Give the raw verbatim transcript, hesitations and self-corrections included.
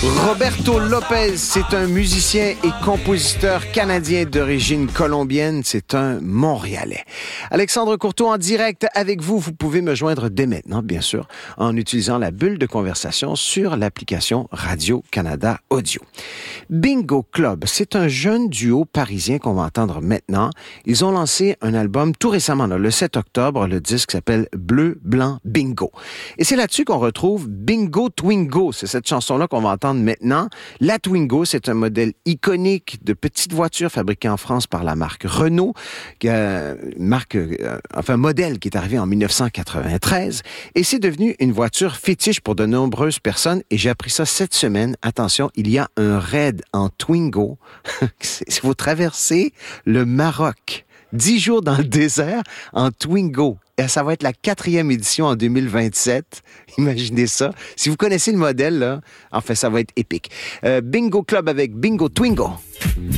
Roberto Lopez, c'est un musicien et compositeur canadien d'origine colombienne. C'est un Montréalais. Alexandre Courteau en direct avec vous. Vous pouvez me joindre dès maintenant, bien sûr, en utilisant la bulle de conversation sur l'application Radio-Canada Audio. Bingo Club, c'est un jeune duo parisien qu'on va entendre maintenant. Ils ont lancé un album tout récemment, là, le sept octobre. Le disque s'appelle Bleu, Blanc, Bingo. Et c'est là-dessus qu'on retrouve Bingo Twingo. C'est cette chanson-là qu'on va entendre maintenant. La Twingo, c'est un modèle iconique de petite voiture fabriquée en France par la marque Renault, qui a une marque, euh, enfin, modèle qui est arrivé en dix-neuf cent quatre-vingt-treize. Et c'est devenu une voiture fétiche pour de nombreuses personnes. Et j'ai appris ça cette semaine. Attention, il y a un raid en Twingo. Il faut traverser le Maroc. Dix jours dans le désert en Twingo. Et ça va être la quatrième édition en deux mille vingt-sept. Imaginez ça. Si vous connaissez le modèle, là, en fait, ça va être épique. Euh, Bingo Club avec Bingo Twingo.